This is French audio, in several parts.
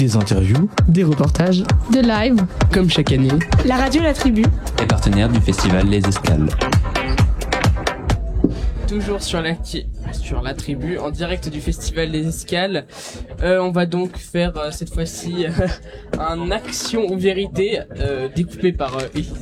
Des interviews, des reportages, de live, comme chaque année. La radio La Tribu est partenaire du festival Les Escales. Toujours sur la tribu, en direct du festival Les Escales. On va donc faire cette fois-ci un action ou vérité découpé par Élise.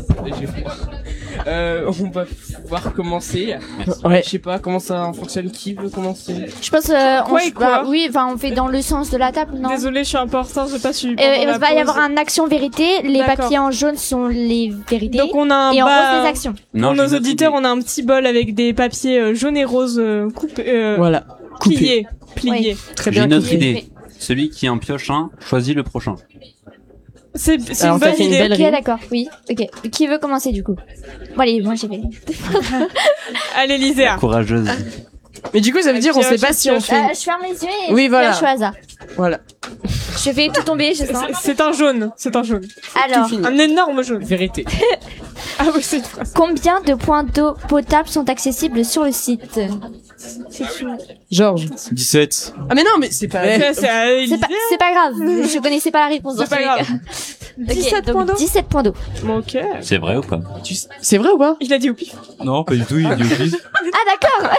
On va pouvoir commencer. Ouais. Je sais pas comment ça fonctionne. Qui veut commencer? je pense on fait dans le sens de la table, non? Désolée, je suis un peu en retard, j'ai pas suivi. Il va y avoir un action vérité, les papiers en jaune sont les vérités. Donc on a un et en bas... rose les actions. Pour nos auditeurs, on a un petit bol avec des papiers jaunes et roses coupés, voilà, pliés. Oui. Très bien. J'ai une autre coupé. idée. Celui qui en pioche un choisit le prochain. C'est Alors, une t'as bonne fait une idée. belle Ok, d'accord, oui. Ok. Qui veut commencer du coup? Bon allez, moi j'ai fait. Allez, Lyséa. Courageuse. Mais du coup, ça veut dire on sait pas si on fait. Je ferme les yeux et Oui, je voilà. pioche au hasard. Voilà. Je fais tout tomber, je sens. C'est un jaune, c'est un jaune. Alors, Tout fini. Un énorme jaune. Vérité. Ah oui, c'est une phrase. combien de points d'eau potable sont accessibles sur le site? Georges. 17. Ah mais non, mais c'est pas. C'est C'est pas grave, je connaissais pas la réponse. dans C'est pas tous les grave. cas. 17 Ok, donc points d'eau. 17 points d'eau. Ok. C'est vrai ou pas? C'est vrai ou pas? Il a dit au pif. Non, pas du tout, il dit au pif. Ah d'accord.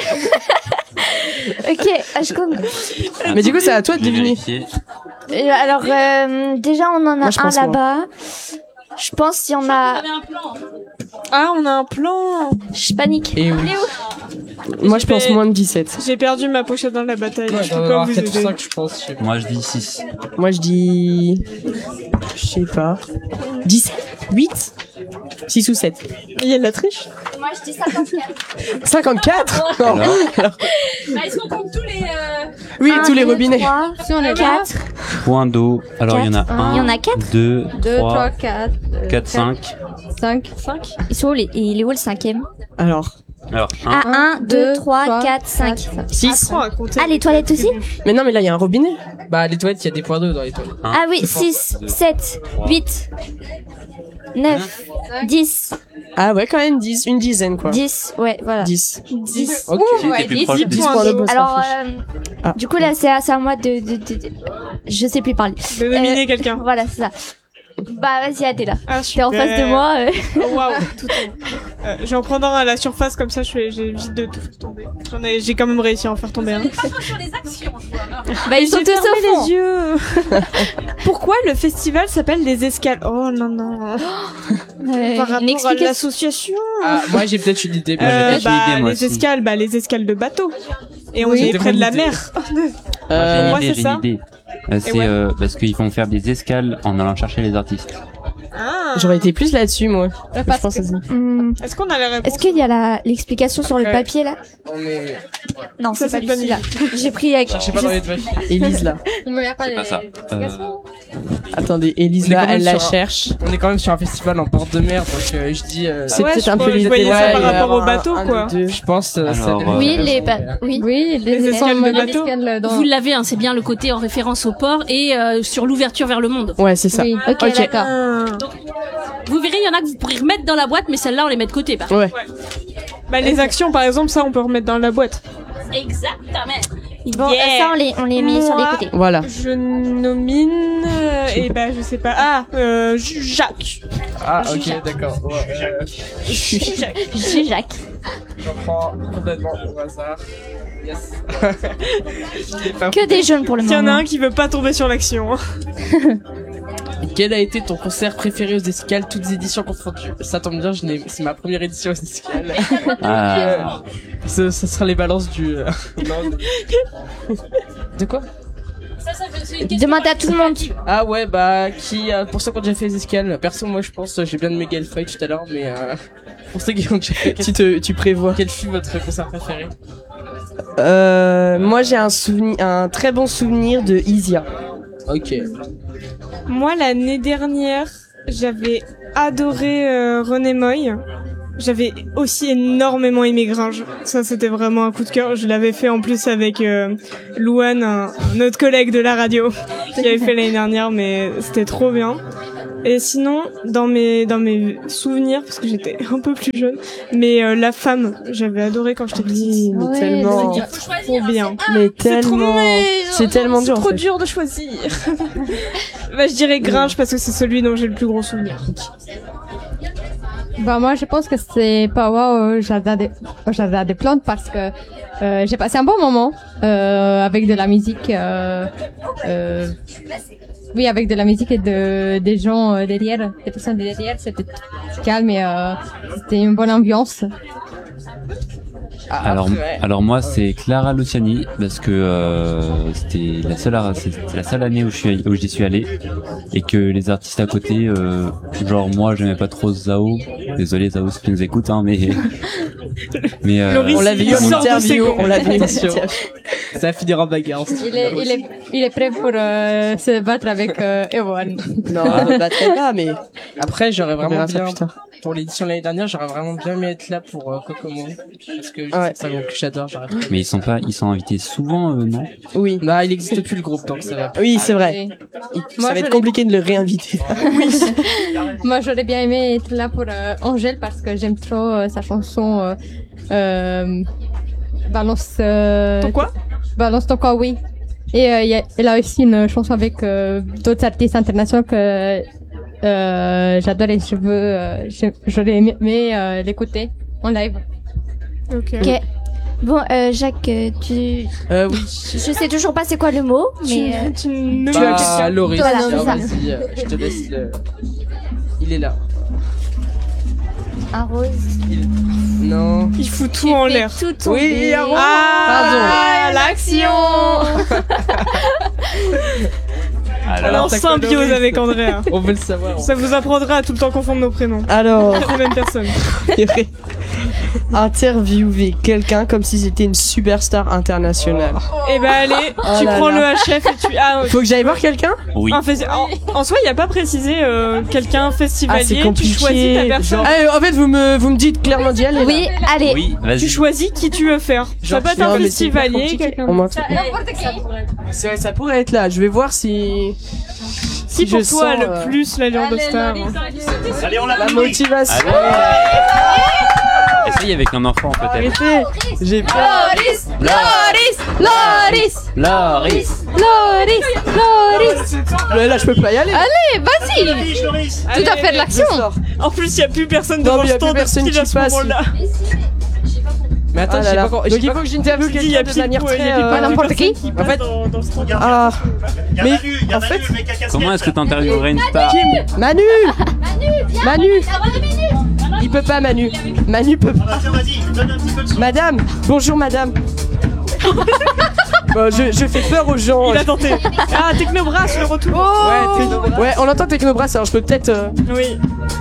Ok, je compte. Mais du coup, c'est à toi de J'ai deviner. vérifié. Alors déjà on en a Moi, je un pense moi. là-bas. Je pense qu'il y en a. Ah, on a un plan. Je panique. Et oui. Il est où? Moi, je pense moins de 17. J'ai perdu ma pochette dans la bataille. Ouais, Je peux pas vous 4 ou aider. 5 je pense. Je sais pas. Moi je dis 6. Moi, je dis. Je sais pas. 17? 8? 6 ou 7? Il y a de la triche. Moi je dis 54. 54? Non. Est-ce qu'on compte tous les... Oui, tous les robinets. 3, Si on est 4. Point d'eau. Alors il y en a Quatre. 1, Il y en a quatre 2, 2, 3, 3, 4, 4, 5. 5. Ils sont où il est où le cinquième? Alors, Alors Ah, 1, 2, 3, 3, 4, 5. 6. Apprends à compter. Ah, les toilettes aussi? Mais non, mais là, il y a un robinet. Bah les toilettes, il y a des points d'eau dans les toilettes. Ah oui, 6, 7, 8, 9, 10, Ah ouais, quand même 10. Une dizaine, quoi. 10, ouais, voilà. 10. 10. Ok. t'es plus proche 10 des points points d'eau. d'eau. Alors, Ah. du coup, là, c'est à moi de... Je sais plus parler. De nominer quelqu'un. Voilà, c'est ça. Bah, vas-y, t'es là. Ah, T'es en face de moi. Oh, waouh, tout je vais en prendre un à la surface, comme ça j'ai vite de tout tomber. J'ai quand même réussi à en faire tomber un. Sur les actions, je vois. Bah, ils sont J'ai tous fermé au fond. les yeux. Pourquoi le festival s'appelle Les Escales? Oh non, non. Par rapport Une à explication. l'association. Ah, moi j'ai peut-être une idée. Moi, j'ai peut-être une idée, moi les aussi. escales, les escales de bateau. Et on Oui. est près de la Bonne idée. mer. Moi, moi, j'ai c'est une ça. idée. C'est ouais. parce qu'ils font faire des escales en allant chercher les artistes. Ah. J'aurais été plus là-dessus, moi. Parce Je pense que- aussi. Est-ce qu'on a la réponse? Est-ce qu'il y a l'explication sur le Ouais. papier, là? On est... Non, Ça, c'est pas c'est pas lui, là. J'ai pris avec... Je sais pas dans les papiers. Élise, là. Il me regarde pas C'est pas ça. Attendez, Élise, On est là, quand même elle la sur un- cherche. On est quand même sur un festival en bord de mer, donc je dis... C'est Ouais, peut-être je un peu vois- je les voyais ça ouais, par il va y rapport au avoir bateau, un quoi. ou deux. Je pense... Alors, Oui, oui. Oui, Les escales de bateau. Vous l'avez, hein, c'est bien le côté en référence au port et sur l'ouverture vers le monde. Ouais, c'est ça. Oui. Ok, Ok. d'accord. Ah. Vous verrez, il y en a que vous pourrez remettre dans la boîte, mais celle-là, on les met de côté. Par Ouais. Bah, les actions, par exemple, ça, on peut remettre dans la boîte. Exactement. Bon, Yeah. ça, on les met sur les Moi, côtés. Voilà. Je nomine, et bah, je sais pas. Ah, Jacques. Ah, ok, d'accord. Ouais, Jacques. Je suis Jacques. j'en prends complètement au hasard. Yes. Que des jeunes pour le Il y en a moment. un qui veut pas tomber sur l'action. Quel a été ton concert préféré aux escales, toutes éditions confondues? Ça tombe bien, c'est ma première édition aux escales. Ah, Ça sera les balances du... non, de quoi? Ça, c'est une question. Demande à tout le monde. Ah ouais, bah, pour ceux qui ont déjà fait les escales, perso, moi je pense, j'ai bien aimé Gale Fight tout à l'heure, mais pour ceux qui ont déjà fait, Tu prévois. quel fut votre concert préféré? Moi, j'ai un très bon souvenir de Isia. Ok. Moi, l'année dernière, j'avais adoré René Moy. J'avais aussi énormément aimé Gringe. Ça, c'était vraiment un coup de cœur. Je l'avais fait en plus avec Louane, un autre collègue de la radio, qui avait fait l'année dernière, mais c'était trop bien. Et sinon, dans mes souvenirs, parce que j'étais un peu plus jeune, mais La Femme, j'avais adoré quand j'étais petite. Mais tellement. Trop bien. Mais C'est trop tellement. C'est tellement dur. C'est trop dur de choisir. Bah, je dirais Grinch parce que c'est celui dont j'ai le plus gros souvenir. Bah moi je pense que c'est Power au jardin des plantes parce que j'ai passé un bon moment avec de la musique oui avec de la musique et des gens derrière, des personnes derrière, c'était calme et c'était une bonne ambiance. Alors moi c'est Clara Luciani parce que c'était la seule année où j'y suis allé et que les artistes à côté genre moi j'aimais pas trop Zao, désolé Zao si tu nous écoutes hein, mais Loris, on l'a vu en interview, on l'a vu. Attention. Ça va finir en bagarre. Il est prêt pour se battre avec Ewan. Non, bah très pas, mais Après, j'aurais on vraiment verra ça bien, plus tard. pour l'édition de l'année dernière, j'aurais vraiment bien aimé être là pour Kokomo. Parce que Ouais. c'est un groupe que j'adore, j'aurais trop aimé. mais ils sont invités souvent non? oui. Bah, il existe plus le groupe, donc ça va. Oui, c'est vrai. Moi, Ça va être je compliqué de le réinviter. Moi, j'aurais bien aimé être là pour Angèle parce que j'aime trop sa chanson Balance. Ton quoi? Balance ton quoi, oui. Et elle a aussi une chanson avec d'autres artistes internationaux que j'adore et j'aurais aimé l'écouter en live. Ok. Ok. Bon, Jacques, Oui. je sais toujours pas c'est quoi le mot, mais Tu ne Bah, Loris, Voilà, tiens, c'est ça. vas-y, je te laisse le... Il est là. un rose. Non. Il fout tout en l'air. Tout ton Oui, un rose. Ah, l'action. On est en Alors t'as quoi, symbiose Loris avec Andrea. On veut le savoir. Ça vous apprendra à tout le temps confondre nos prénoms. Alors, C'est la même personne. interviewer quelqu'un comme si c'était une superstar internationale. Eh ben allez, Oh tu là prends là. le HF et tu... Ah, Faut que j'aille voir quelqu'un? oui. en soi, il n'y a pas précisé quelqu'un Ah, c'est festivalier. compliqué. Tu choisis ta personne. Ah, en fait, vous me dites clairement d'y aller. Oui, allez. Oui, Tu vas-y. choisis qui tu veux faire. Ça peut être Non, un mais c'est hyper festivalier, compliqué. quelqu'un. On m'entend. C'est vrai, ça pourrait être là. Je vais voir si. Qui pour je toi a sens, le plus l'allure de star? la motivation. Essaye avec un enfant peut-être. Arrêtez. J'ai peur. Loris. Là, je peux pas y aller. Vas-y, tu dois faire de l'action. En plus, il n'y a plus personne Non, devant mais le y a plus stand personne pile qui à ce passe. moment-là. Mais attends, Ah je là sais là. pas quand... Donc il faut que j'interviewe Il y a quelqu'un de manière pile, très. il y a Pas n'importe qui. En En fait- fait, Ah. Mais en fait, Comment est-ce que t'interviewerais une star? Manu. Il peut pas, Manu. Manu peut pas. Madame. Bonjour, madame. Bon, je fais peur aux gens. il a tenté. Ah, Technobrass, le retour. Ouais, on entend Technobrass, alors je peux peut-être. Oui.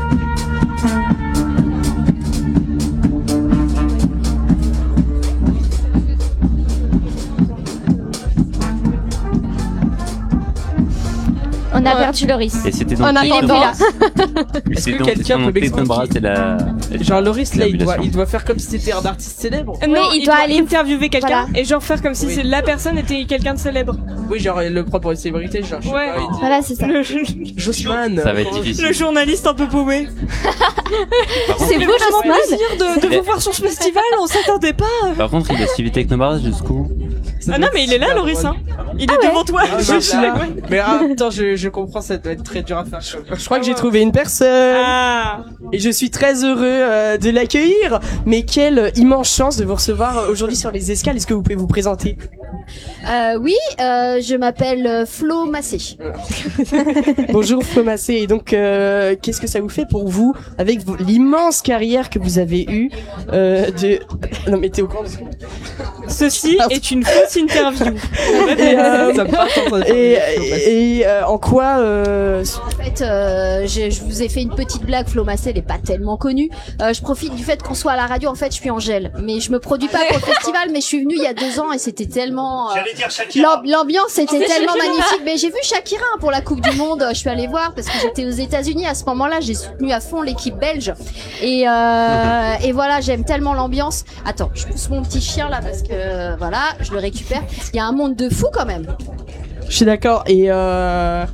On a perdu Loris. Et c'était donc En attendant. Est-ce que quelqu'un peut m'expliquer bras, c'est la. Genre Loris là, L'annulation. il doit faire comme si c'était un artiste célèbre. Non, il il doit doit aller- interviewer quelqu'un Voilà. et genre faire comme si Oui. la personne était quelqu'un de célèbre. Oui, genre le prendre pour une célébrité, genre. je sais Ouais. pas, il dit, Voilà, c'est ça. Jossman. Ça va être difficile. Le journaliste un peu paumé. C'est beau, Jossman. De vous voir sur ce festival, on s'attendait pas. Par contre, il a suivi Technobrass jusqu'où? Ah non, mais il est là, Loris. Hein. Il est devant toi. Ah, Je suis là. Ouais. Mais attends, je comprends, ça doit être très dur à faire. Je crois que j'ai trouvé une personne. Ah. Et je suis très heureux de l'accueillir. Mais quelle immense chance de vous recevoir aujourd'hui sur les escales. Est-ce que vous pouvez vous présenter? Oui, je m'appelle Flo Massé. Bonjour Flo Massé. Et donc, qu'est-ce que ça vous fait pour vous, avec l'immense carrière que vous avez eue de... Non mais t'es au courant de ce que... Ceci est une fausse interview. Et, Ça me part en train de faire et en quoi En fait, je vous ai fait une petite blague. Flo Massé, elle est pas tellement connue. Je profite du fait qu'on soit à la radio. En fait, je suis Angèle, mais je me produis pas pour le festival. Mais je suis venue il y a 2 ans et c'était tellement. L'ambiance était tellement magnifique. Mais j'ai vu Shakira pour la Coupe du Monde. Je suis allée voir parce que j'étais aux États-Unis à ce moment-là. J'ai soutenu à fond l'équipe belge. Et voilà, j'aime tellement l'ambiance. Attends, je pousse mon petit chien là parce que voilà, je le récupère. Il y a un monde de fou quand même. Je suis d'accord. Et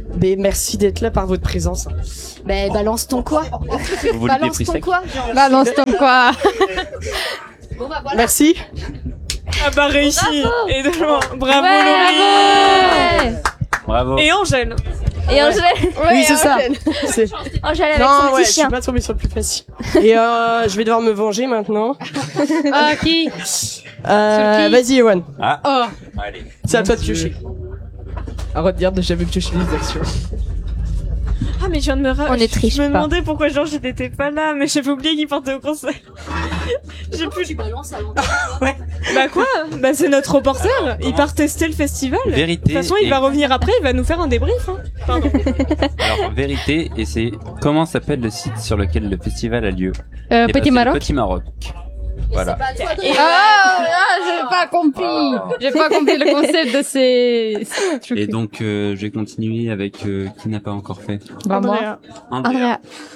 Mais merci d'être là par votre présence. Ben, balance ton quoi. Vous voulez des Balance prix ton secs? quoi. Balance ton quoi. Bon, bah voilà. Merci. Ah bah réussi. Et de loin. Bravo Ouais, Laurie. Bravo. Et Angèle. Et Angèle, Oui, c'est ça. C'est- Angèle avec Non, son ouais, petit je suis chien. pas tombé sur le plus facile. Et je vais devoir me venger maintenant. Ah, qui? Vas-y, Ewan. Ah. Oh. Allez. C'est à toi de piocher. À retenir de jamais piocher les actions. Ah mais je viens de me On ne triche Je me pas. demandais pourquoi Georges n'était pas là, mais j'avais oublié qu'il partait au concert. J'ai plus. Tu balances avant. Bah quoi? Bah c'est notre reporter. Il part tester le festival. De Vérité. toute façon, il va revenir après. Il va nous faire un débrief. Hein. Pardon. Alors, vérité, et c'est comment s'appelle le site sur lequel le festival a lieu? Eh ben, Petit c'est le Maroc. Petit Maroc. Voilà. C'est pas à toi de J'ai pas compris. J'ai pas compris le concept de ces trucs. Et donc, je vais continuer avec qui n'a pas encore fait. Bah, moi. Andrea. Andrea.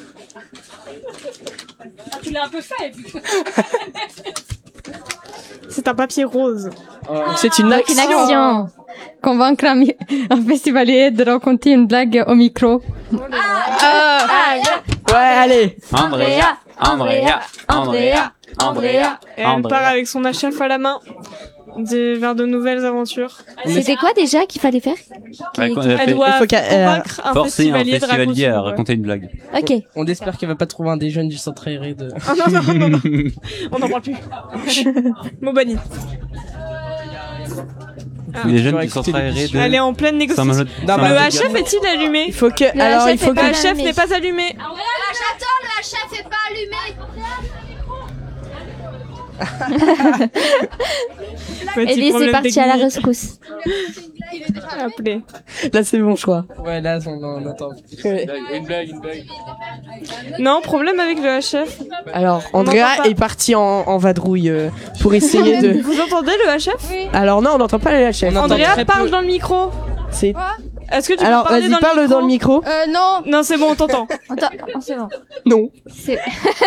Tu l'as un peu fait. C'est un papier rose. C'est une Avec une action. action. Convaincre un festivalier de raconter une blague au micro. Ouais, allez. Andrea, Andrea, Andrea, Andrea. Et elle part avec son HF à la main. Vers de nouvelles aventures. C'était quoi déjà qu'il fallait faire? Elle doit Il faut qu'elle- convaincre un Forcer un festivalier de festivalier à raconter. raconter une blague. Ok. On espère qu'elle va pas trouver un des jeunes du centre aéré de... Ah non, non, non, non. On n'en parle plus. Mot banni. Les jeunes j'aurais du centre écouté aéré l'émission. Elle est de en pleine négociation. Saint-Malo. Non, bah, Le bah, HF est-il allumé? Il faut que. Le Alors, il HF faut est que. pas Le HF allumé. n'est pas allumé. J'attends, le chef est pas allumé. Ellie, c'est parti à la rescousse. Appelé. Là, c'est bon, je crois. Ouais, là, on attend. Ouais. Une blague. Non, problème avec le HF. Alors, On Andrea n'entend pas. est parti en vadrouille pour essayer de. Vous entendez le HF? Alors non, on n'entend pas la chef. On entend Andrea, très parle peu. dans le micro. C'est. Est-ce que tu Alors, peux parler vas-y, parle dans le micro. Non. Non, c'est bon, on t'entend. Attends, c'est bon. Non. C'est...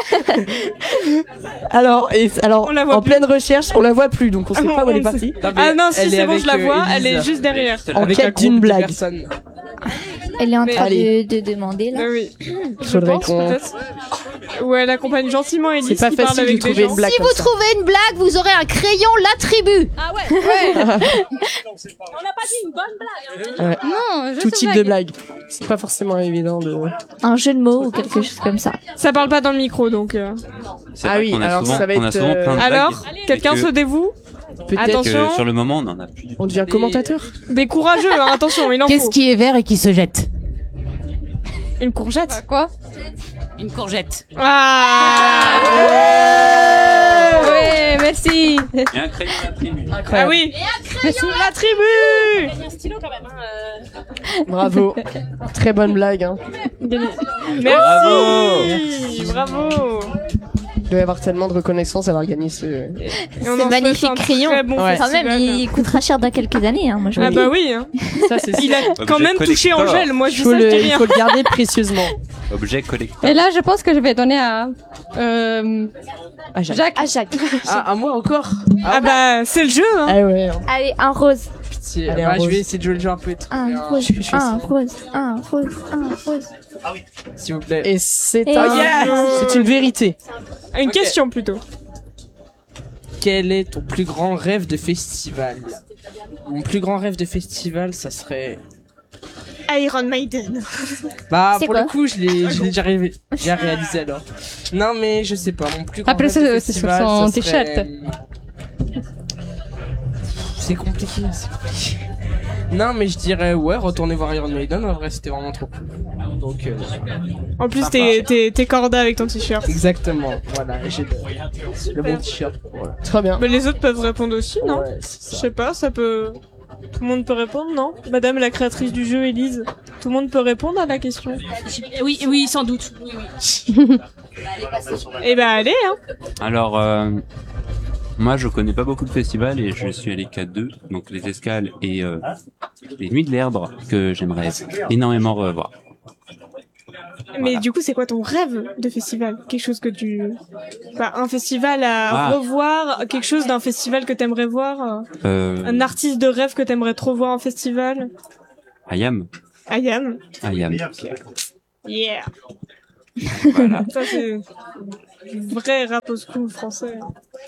Alors, On la voit en plus. pleine recherche, on la voit plus, donc on sait pas où elle est On partie. Non, mais Ah non, si elle est c'est bon, avec, je la vois. Elle Elise. est juste derrière. En Avec un quête groupe d'une de blague. personnes. Elle est en train Allez. de demander là. Oui. Je Faudrait pense qu'on- peut-être. Ou elle accompagne gentiment Elise C'est pas qui parle facile de avec des trouver gens. une blague Si comme vous ça. trouvez une blague, vous aurez un crayon La Tribu. Ah ouais. On n'a pas dit une bonne blague. Hein. Ouais. Non, je Tout sais type blague. de blague. C'est pas forcément évident de. Un jeu de mots ou quelque chose comme ça. Ça parle pas dans le micro, donc. C'est Ah vrai oui, qu'on a alors souvent, ça va on a être, souvent plein de blagues. Alors, quelqu'un que- se dévoue. Peut-être Attention. que sur le moment, on en a plus. on devient commentateur. Des courageux, hein, attention, il en Qu'est-ce faut. qui est vert et qui se jette? Une courgette. Quoi? Une courgette. Ah Oui, merci. Et un crayon à la tribu. Ah oui. La tribu. Il y a un stylo quand même. Hein. Bravo. Très bonne blague. Hein. Merci. Bravo. Il doit y avoir tellement de reconnaissance d'avoir gagné ce. Et on C'est en souhaite magnifique un crayon. très bon Ouais. Quand même, festival. il coûtera cher dans quelques années. Hein, moi, je vous Ah le bah dis. oui. Hein. Ça, c'est. Il a quand Objet même touché collector. Angèle. Moi, je Il dis faut, ça, je dis il rien. faut le garder précieusement. Objet collector. Et là, je pense que je vais donner à Ah, Jacques. Jacques. Ah, Jacques. Ah, à moi encore. Ah bah, c'est le jeu. Hein. Ah ouais. Allez, un rose. Pitié. Allez, Bah, un je rose. vais essayer de jouer le jeu un peu et tout. Un rose. je suis Un rose. Un rose. Un rose. S'il vous plaît. Et c'est Et un. yes. C'est une vérité. Une Ok. question plutôt. Quel est ton plus grand rêve de festival? Mon plus grand rêve de festival, ça serait... Iron Maiden. Bah, C'est pour quoi le coup, je l'ai déjà réalisé alors. Non, mais je sais pas, mon plus grand Après, rêve de c'est sur festival, son ça serait, t-shirt. C'est compliqué, c'est compliqué. Non, mais je dirais, ouais, retourner voir Iron Maiden, en vrai, c'était vraiment trop cool. Donc, En plus, t'es corda avec ton t-shirt. exactement, voilà, j'ai le bon t-shirt. Voilà. Très bien. Mais les autres peuvent répondre aussi, non? Ouais, c'est Je ça. sais pas, ça peut... Tout le monde peut répondre, non? Madame la créatrice du jeu, Élise. Tout le monde peut répondre à la question. Oui, oui, sans doute. Oui, oui. Eh ben, allez, hein. Alors, moi, je connais pas beaucoup de festivals et je suis allé qu'à 2, donc les Escales et les Nuits de l'Erdre, que j'aimerais énormément revoir. Mais du coup, c'est quoi ton rêve de festival? Quelque chose que tu... Enfin, un festival à Ah. revoir, quelque chose d'un festival que t'aimerais voir, un artiste de rêve que t'aimerais trop voir en festival. Ayam. Ayam. Ayam. Yeah. Voilà, ça c'est vrai rap au school français.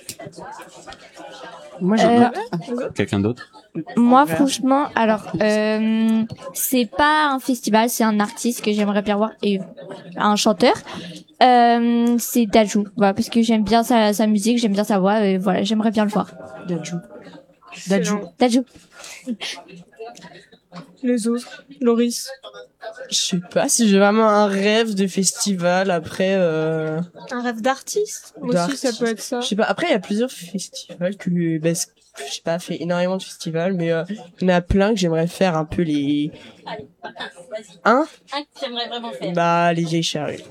Moi, Quelqu'un d'autre? Moi, franchement, alors, c'est pas un festival, c'est un artiste que j'aimerais bien voir et un chanteur. C'est Dadju, voilà, parce que j'aime bien sa musique, j'aime bien sa voix, et voilà, j'aimerais bien le voir. Dadju. Les autres, Loris. Je sais pas si j'ai vraiment un rêve de festival après. Un rêve d'artiste aussi, ça peut être ça. Je sais pas. Après, il y a plusieurs festivals que, je sais pas, fait énormément de festivals, mais il y en a plein que j'aimerais faire un peu les. Hein? Un que j'aimerais vraiment faire. Bah, les vieilles charrues.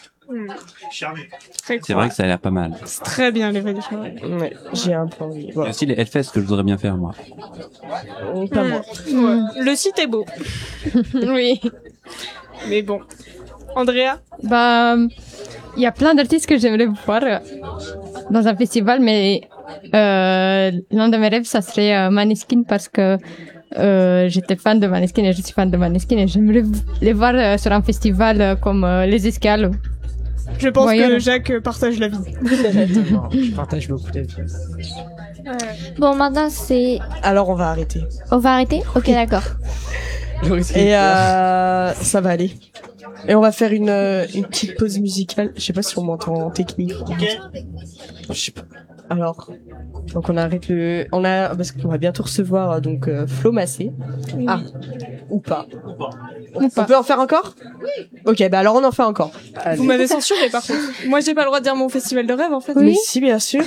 C'est vrai que ça a l'air pas mal. C'est très bien les vieilles charrues. Ouais, j'ai un peu envie. Il y a Voilà. aussi les Hellfest que je voudrais bien faire, moi. Pas moi. Ouais. Le site est beau. Oui. Mais bon. Andrea? Bah, il y a plein d'artistes que j'aimerais voir dans un festival, mais l'un de mes rêves, ça serait Maneskin parce que j'étais fan de Maneskin et je suis fan de Maneskin et j'aimerais les voir sur un festival comme Les Escales. Je pense Voyons. que Jacques partage la vie. Je partage beaucoup d'avis. Bon, maintenant, c'est... Alors, on va arrêter. On va arrêter? Ok, d'accord. Et ça va aller. Et on va faire une petite pause musicale. Je sais pas si on m'entend en technique. Je sais pas. Alors, donc on arrête parce qu'on va bientôt recevoir donc Flo Massé. Oui. Ah, ou pas. On peut en faire encore? Oui. Ok, bah alors on en fait encore. Allez. Vous m'avez censuré par contre. Moi j'ai pas le droit de dire mon festival de rêve en fait. Mais si, bien sûr.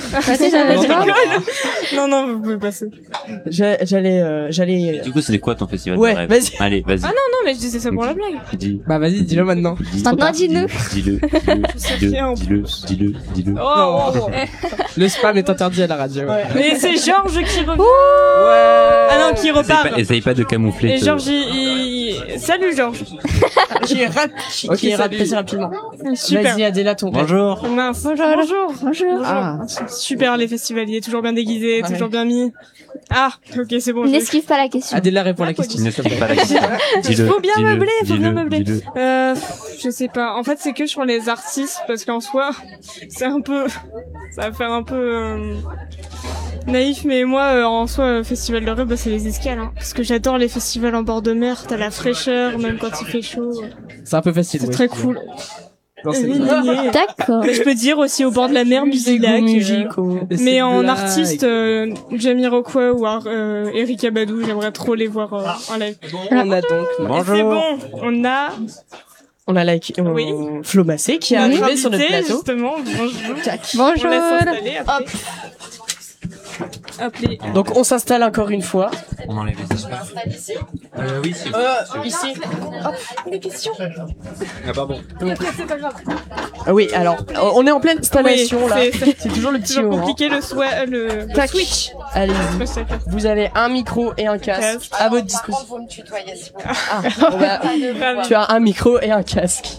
Non, vous pouvez passer. J'allais. Du coup, c'était quoi ton festival Ouais, de rêve? vas-y. Allez, vas-y. Ah non, mais je disais ça pour la blague. Dis. Bah vas-y, dis-le maintenant. Maintenant, dis-le. Dis-le. Oh. Le spam est interdit à la radio. Mais c'est Georges qui revient. Ah non, qui repart. Essaye pas de camoufler. Et Georges, salut Georges. Qui est passé rapidement. Super. Vas-y, Adéla, ton rêve. Bonjour. Mince. Bonjour. Ah. Super les festivaliers, toujours bien déguisés, toujours bien mis. Ah, ok, c'est bon. N'esquive pas la question. Adéla répond à la question. Ne sais pas la question. Dis-le. Faut bien meubler, faut bien dis-le, meubler. dis-le. Je sais pas. En fait, c'est que sur les artistes, parce qu'en soi, c'est un peu, ça va faire un peu naïf, mais moi, en soi, festival de rêve, bah, c'est les escales, hein. Parce que j'adore les festivals en bord de mer. T'as la fraîcheur, même quand il fait chaud. C'est un peu facile. C'est ouais. très cool. Non, c'est D'accord. Mais je peux dire aussi au bord de la mer, Musilac. Mais en blagues. artiste, Jamiroquai ou Eric Abadou, j'aimerais trop les voir en live. On a donc. Bonjour. C'est bon, On a Oui. Flo Massé qui est notre arrivé sur notre invité, plateau. justement. Bonjour. Tac. On laisse Bonjour. s'installer après. Hop, Donc on s'installe encore une fois. On enlève les espoirs. Oui, c'est Ici. Ah, pardon. Ah oui, alors on est en pleine installation là. c'est- C'est toujours le petit toujours moment. compliqué le Tac. switch. Allez-y. Vous avez un micro et un casque à votre disposition. Vous me tutoyez, s'il vous plaît. Ah, bon, bah, tu as un micro et un casque.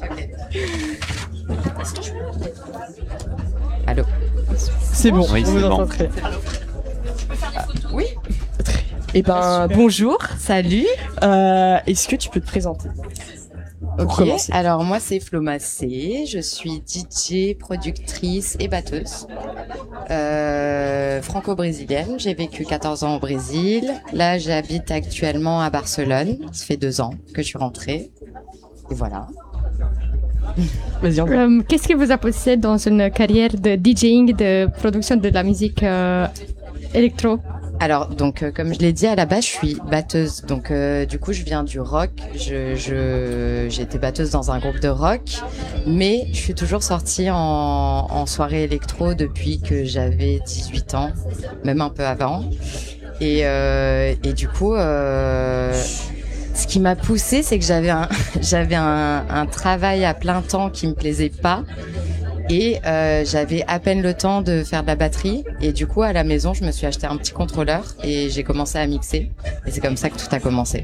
Allô. C'est bon, Oui, on c'est vous bon. entend très. Oui. Eh ben, bonjour. Salut. Est-ce que tu peux te présenter? Pour Ok. commencer. Alors moi c'est Flo Massé, je suis DJ, productrice et batteuse. Franco-brésilienne. J'ai vécu 14 ans au Brésil. Là j'habite actuellement à Barcelone. Ça fait 2 ans que je suis rentrée. Et voilà. Vas-y, on Qu'est-ce qui vous a poussé dans une carrière de DJing, de production de la musique électro? Alors donc comme je l'ai dit à la base, je suis batteuse. Donc du coup, je viens du rock. J'ai été batteuse dans un groupe de rock, mais je suis toujours sortie en soirée électro depuis que j'avais 18 ans, même un peu avant. Et du coup, ce qui m'a poussée, c'est que j'avais un travail à plein temps qui me plaisait pas. Et j'avais à peine le temps de faire de la batterie. Et du coup, à la maison, je me suis acheté un petit contrôleur et j'ai commencé à mixer. Et c'est comme ça que tout a commencé.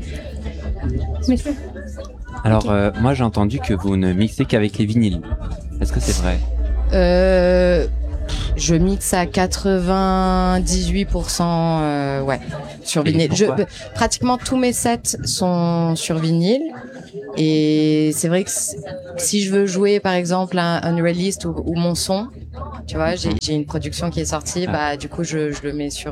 Alors, moi, j'ai entendu que vous ne mixez qu'avec les vinyles. Est-ce que c'est vrai? Je mixe à 98%, ouais, sur vinyle. Pratiquement tous mes sets sont sur vinyle. Et c'est vrai que si je veux jouer, par exemple, un release ou mon son, tu vois, j'ai une production qui est sortie, bah, du coup, je le mets sur,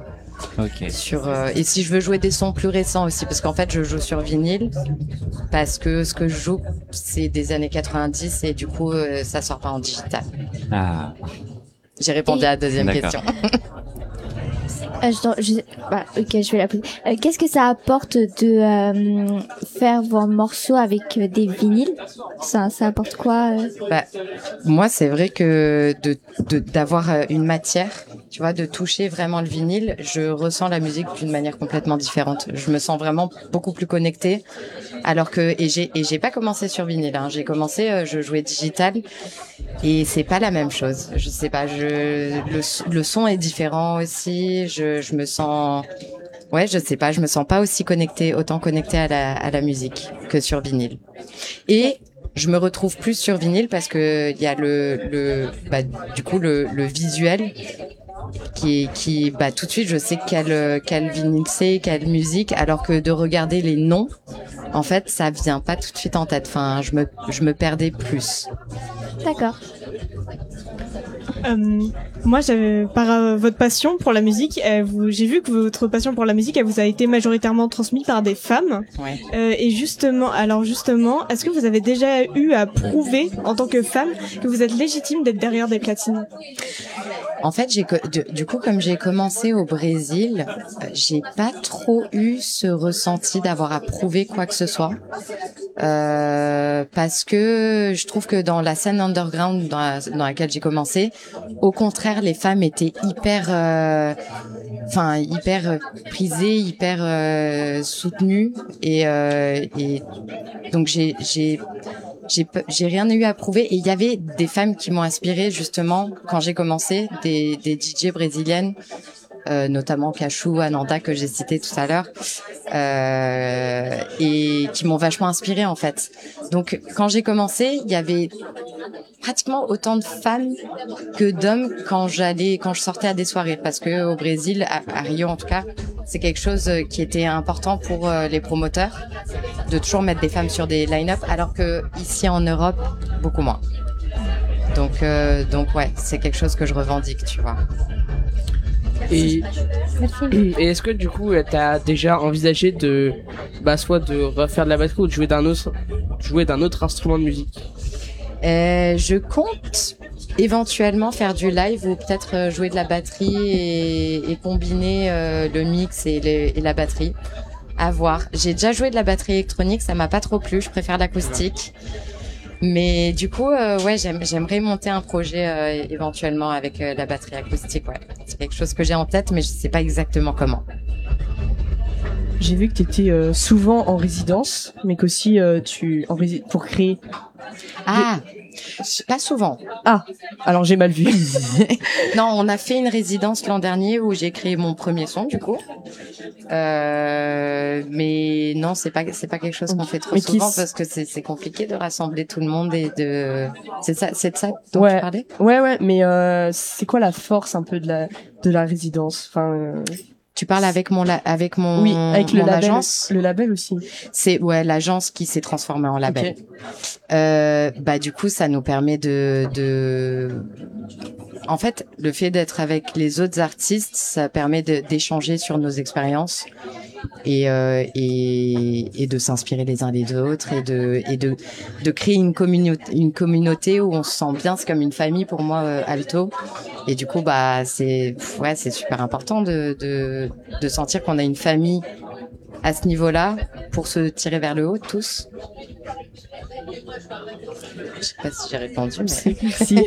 et si je veux jouer des sons plus récents aussi, parce qu'en fait, je joue sur vinyle, parce que ce que je joue, c'est des années 90 et du coup, ça sort pas en digital. Ah. J'ai répondu à la deuxième question. Ok, je vais la poser. Qu'est-ce que ça apporte de faire vos morceaux avec des vinyles? Ça apporte quoi Moi, c'est vrai que d'avoir une matière, tu vois, de toucher vraiment le vinyle, je ressens la musique d'une manière complètement différente. Je me sens vraiment beaucoup plus connectée. Alors que j'ai pas commencé sur vinyle, hein. J'ai commencé, je jouais digital et c'est pas la même chose. Je sais pas, le son est différent aussi. Je me sens, ouais, je sais pas, je me sens pas autant connectée à la musique que sur vinyle. Et je me retrouve plus sur vinyle parce que il y a le visuel qui tout de suite je sais quel vinyle c'est, quelle musique, alors que de regarder les noms, en fait, ça vient pas tout de suite en tête. Enfin, je me perdais plus. D'accord. Moi, par votre passion pour la musique, j'ai vu que votre passion pour la musique, elle vous a été majoritairement transmise par des femmes. Ouais. Et justement, est-ce que vous avez déjà eu à prouver en tant que femme que vous êtes légitime d'être derrière des platines? En fait, du coup, comme j'ai commencé au Brésil, j'ai pas trop eu ce ressenti d'avoir à prouver quoi que ce soit. Parce que je trouve que dans la scène underground dans laquelle j'ai commencé, au contraire, les femmes étaient hyper prisées, hyper soutenues, et donc j'ai rien eu à prouver. Et il y avait des femmes qui m'ont inspirée justement quand j'ai commencé, des DJ brésiliennes, notamment Cachou, Ananda que j'ai cité tout à l'heure, et qui m'ont vachement inspirée en fait. Donc quand j'ai commencé, il y avait pratiquement autant de femmes que d'hommes quand je sortais à des soirées, parce que au Brésil, à Rio en tout cas, c'est quelque chose qui était important pour les promoteurs, de toujours mettre des femmes sur des line-up, alors que ici en Europe, beaucoup moins. Donc ouais, c'est quelque chose que je revendique, tu vois. Et est-ce que du coup t'as déjà envisagé soit de refaire de la batterie ou de jouer d'un autre instrument de musique? Je compte éventuellement faire du live ou peut-être jouer de la batterie et combiner le mix et la batterie. À voir. J'ai déjà joué de la batterie électronique, ça m'a pas trop plu, je préfère l'acoustique. Mais du coup, ouais, j'aimerais monter un projet éventuellement avec la batterie acoustique. Ouais, c'est quelque chose que j'ai en tête, mais je sais pas exactement comment. J'ai vu que tu étais souvent en résidence, mais qu'aussi pour créer. Ah, pas souvent. Ah, alors j'ai mal vu. Non, on a fait une résidence l'an dernier où j'ai créé mon premier son, du coup. Mais non, c'est pas quelque chose qu'on fait trop souvent parce que c'est compliqué de rassembler tout le monde et c'est de ça dont tu parlais? Ouais, mais c'est quoi la force un peu de la résidence? Enfin. Tu parles avec mon oui, avec mon label, agence. Le label aussi. C'est l'agence qui s'est transformée en label. Okay. Du coup, ça nous permet en fait, le fait d'être avec les autres artistes, ça permet d'échanger sur nos expériences et de s'inspirer les uns des autres et de créer une communauté où on se sent bien. C'est comme une famille pour moi, Alto. Et du coup, c'est super important de sentir qu'on a une famille à ce niveau-là pour se tirer vers le haut tous. Je sais pas si j'ai répondu, mais si.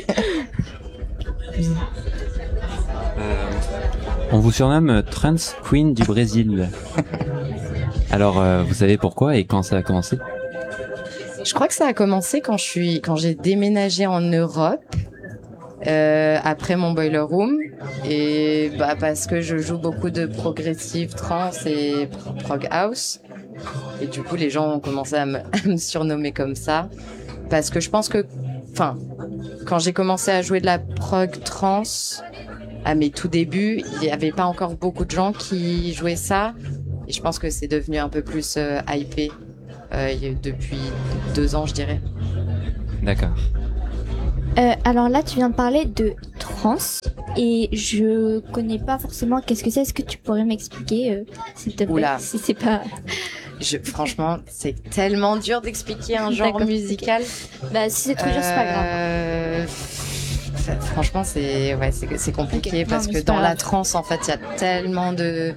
On vous surnomme Trance Queen du Brésil. Alors, vous savez pourquoi et quand ça a commencé? Je crois que ça a commencé quand j'ai déménagé en Europe. Après mon boiler room, et parce que je joue beaucoup de progressive trance et prog house, et du coup les gens ont commencé à me surnommer comme ça, parce que je pense que quand j'ai commencé à jouer de la prog trance, à mes tout débuts, il n'y avait pas encore beaucoup de gens qui jouaient ça. Et je pense que c'est devenu un peu plus hypé depuis 2 ans, je dirais. D'accord. Alors là, tu viens de parler de trance et je connais pas forcément qu'est-ce que c'est. Est-ce que tu pourrais m'expliquer, s'il te plaît, Oula. si c'est pas... Franchement, c'est tellement dur d'expliquer un genre D'accord, musical. Bah, si c'est trop dur, c'est pas grave. Franchement, c'est compliqué Ok. parce Non, mais que c'est pas dans la grave. trance, en fait, il y a tellement de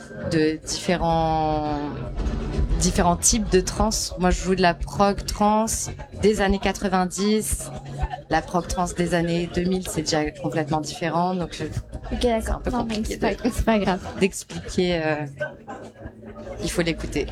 différents types de trance. Moi, je joue de la prog trance des années 90. La prog trance des années 2000, c'est déjà complètement différent. Donc, Ok, d'accord. un peu Non, mais compliqué c'est pas grave. d'expliquer. Il faut l'écouter.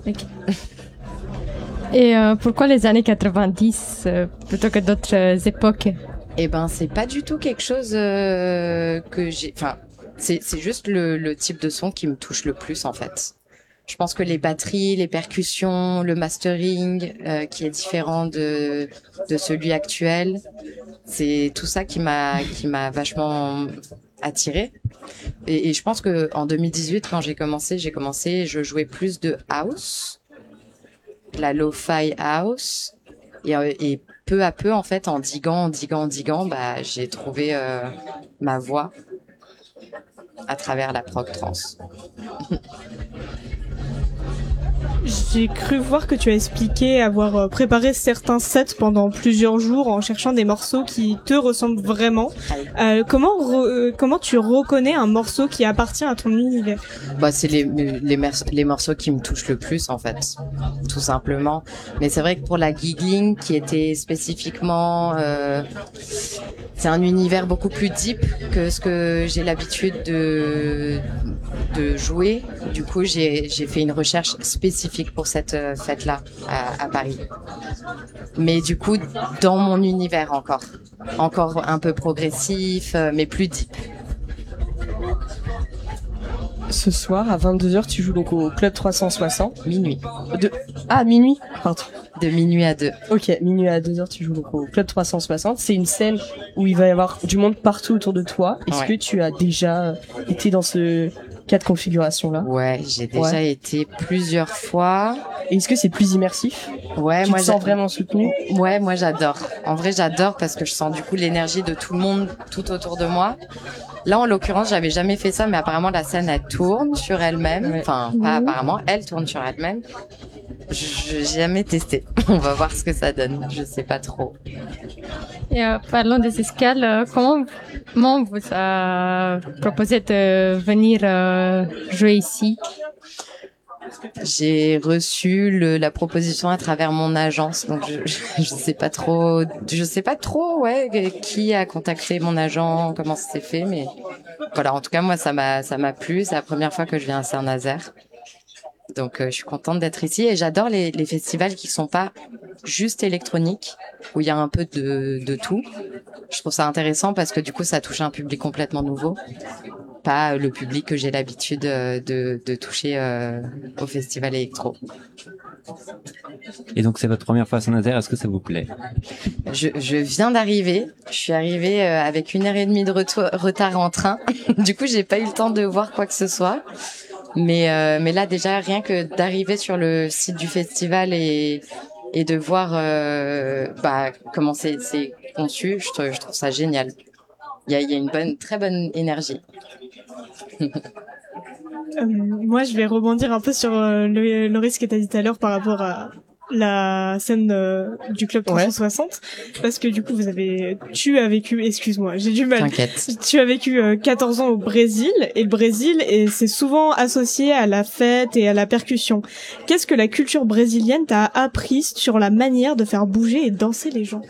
Et pourquoi les années 90 plutôt que d'autres époques? Eh ben, c'est pas du tout quelque chose que j'ai. Enfin, c'est juste le type de son qui me touche le plus en fait. Je pense que les batteries, les percussions, le mastering qui est différent de celui actuel, c'est tout ça qui m'a vachement attirée. Et je pense que en 2018, quand j'ai commencé, je jouais plus de house, de la lo-fi house, et peu à peu, en fait, en diguant, bah, j'ai trouvé ma voix à travers la prog trance. J'ai cru voir que tu as expliqué avoir préparé certains sets pendant plusieurs jours en cherchant des morceaux qui te ressemblent vraiment. Comment tu reconnais un morceau qui appartient à ton univers? Bah, c'est les morceaux qui me touchent le plus, en fait, tout simplement. Mais c'est vrai que pour la giggling, qui était spécifiquement, c'est un univers beaucoup plus deep que ce que j'ai l'habitude de jouer. Du coup, j'ai fait une recherche spécifique pour cette fête-là à Paris. Mais du coup, dans mon univers encore un peu progressif, mais plus deep. Ce soir, à 22h, tu joues donc au Club 360. Minuit. Minuit. Pardon. De minuit à 2. Ok, minuit à 2h, tu joues donc au Club 360. C'est une scène où il va y avoir du monde partout autour de toi. Est-ce que tu as déjà été dans ce cas de configuration-là? Ouais, j'ai déjà été plusieurs fois. Et est-ce que c'est plus immersif? Ouais, Tu te sens vraiment soutenu? Ouais, moi j'adore. En vrai, j'adore parce que je sens du coup l'énergie de tout le monde tout autour de moi. Là, en l'occurrence, j'avais jamais fait ça, mais apparemment la scène elle tourne sur elle-même. Enfin, pas apparemment, elle tourne sur elle-même. J'ai jamais testé. On va voir ce que ça donne. Je sais pas trop. Et parlons des escales. Comment vous a proposé de venir jouer ici? J'ai reçu la proposition à travers mon agence, donc je sais pas trop, ouais, qui a contacté mon agent, comment ça s'est fait, mais voilà, en tout cas moi ça m'a plu, c'est la première fois que je viens à Saint-Nazaire, donc je suis contente d'être ici et j'adore les festivals qui sont pas juste électroniques, où il y a un peu de tout. Je trouve ça intéressant parce que du coup ça touche un public complètement nouveau. Pas le public que j'ai l'habitude de toucher au festival électro. Et donc c'est votre première fois à Saint-Nazaire, est-ce que ça vous plaît? Je viens d'arriver, je suis arrivée avec 1h30 de retard en train. Du coup, j'ai pas eu le temps de voir quoi que ce soit. Mais là déjà, rien que d'arriver sur le site du festival et de voir comment c'est conçu, je trouve ça génial. Il y a une très bonne énergie. Moi, je vais rebondir un peu sur le risque que tu as dit tout à l'heure par rapport à la scène du Club 360, parce que du coup, tu as vécu, excuse-moi, j'ai du mal. T'inquiète. Tu as vécu 14 ans au Brésil, et le Brésil, c'est souvent associé à la fête et à la percussion. Qu'est-ce que la culture brésilienne t'a appris sur la manière de faire bouger et danser les gens?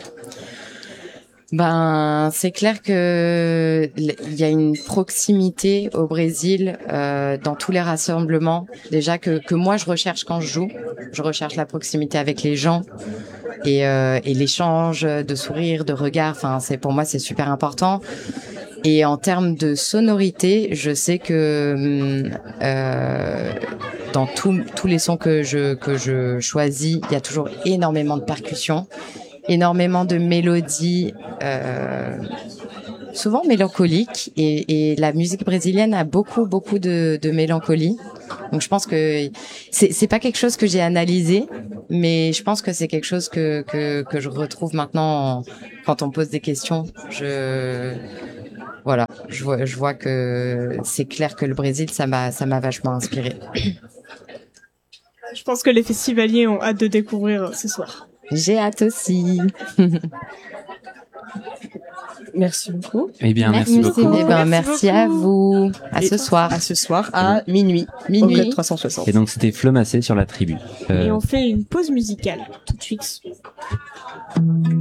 Ben, c'est clair que il y a une proximité au Brésil dans tous les rassemblements. Déjà que moi je recherche quand je joue, je recherche la proximité avec les gens et l'échange de sourires, de regards. Enfin, pour moi c'est super important. Et en termes de sonorité, je sais que dans tous les sons que je choisis, il y a toujours énormément de percussions. énormément de mélodies, souvent mélancoliques, et la musique brésilienne a beaucoup de mélancolie. Donc je pense que c'est pas quelque chose que j'ai analysé, mais je pense que c'est quelque chose que je retrouve maintenant quand on me pose des questions. Voilà, je vois que c'est clair que le Brésil, ça m'a vachement inspiré. Je pense que les festivaliers ont hâte de découvrir ce soir. J'ai hâte aussi. Merci beaucoup. Eh bien, merci beaucoup. Eh ben, merci à vous. À ce soir. À ce soir, à minuit. Au Club 360. Et donc, c'était Flo Massé sur la tribu. Et on fait une pause musicale tout de suite.